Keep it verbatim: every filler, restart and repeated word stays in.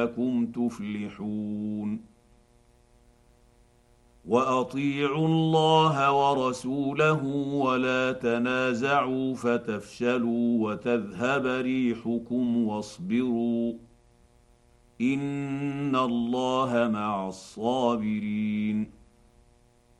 لعلكم تفلحون واطيعوا الله ورسوله ولا تنازعوا فتفشلوا وتذهب ريحكم واصبروا ان الله مع الصابرين